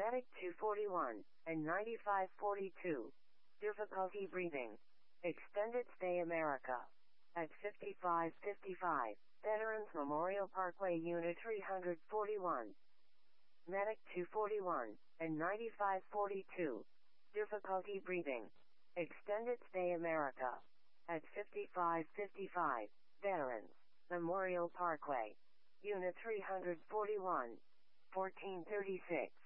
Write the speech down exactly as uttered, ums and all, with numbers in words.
Medic two forty-one and ninety-five forty-two. Difficulty breathing. Extended stay America. At fifty-five fifty-five. Veterans Memorial Parkway Unit three forty-one. Medic two forty-one and ninety-five forty-two. Difficulty breathing. Extended stay America. At fifty-five fifty-five. Veterans Memorial Parkway Unit three forty-one. fourteen thirty-six.